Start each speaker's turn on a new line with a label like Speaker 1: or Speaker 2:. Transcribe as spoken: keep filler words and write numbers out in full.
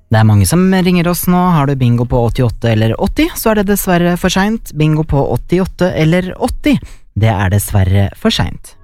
Speaker 1: Det er mange som ringer oss nå. Har du bingo på åttiåtte eller åtti, så er det dessverre for sent. Bingo på åttiåtte eller åtti, det er dessverre for sent.